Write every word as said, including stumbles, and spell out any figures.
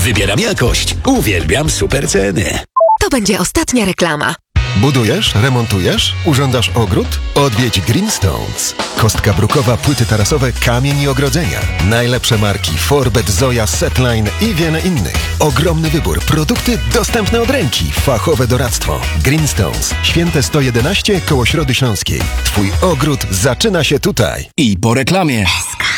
Wybieram jakość. Uwielbiam super ceny. To będzie ostatnia reklama. Budujesz? Remontujesz? Urządzasz ogród? Odwiedź Greenstones. Kostka brukowa, płyty tarasowe, kamień i ogrodzenia. Najlepsze marki Forbet, Zoya, Setline i wiele innych. Ogromny wybór, produkty dostępne od ręki, fachowe doradztwo. Greenstones. Święte sto jedenaście koło Środy Śląskiej. Twój ogród zaczyna się tutaj. I po reklamie.